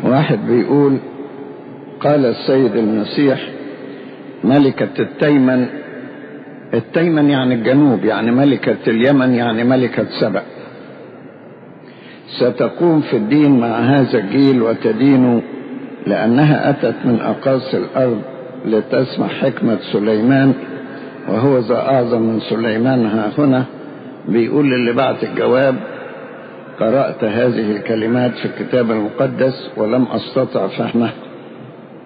واحد بيقول: قال السيد المسيح ملكة التيمن، التيمن يعني الجنوب، يعني ملكة اليمن، يعني ملكة سبأ، ستقوم في الدين مع هذا الجيل وتدين، لأنها أتت من أقاصي الأرض لتسمع حكمة سليمان، وهو ذا أعظم من سليمان ها هنا. بيقول اللي بعت الجواب: قرأت هذه الكلمات في الكتاب المقدس ولم أستطع فهمها.